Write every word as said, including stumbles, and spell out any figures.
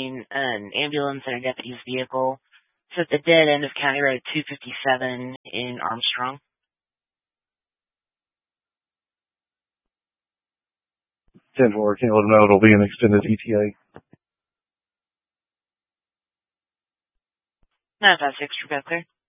an ambulance and a deputy's vehicle. So at the dead end of County Road two fifty-seven in Armstrong. ten four, can you let them know it'll be an extended E T A? nine five six, Rebecca Clear.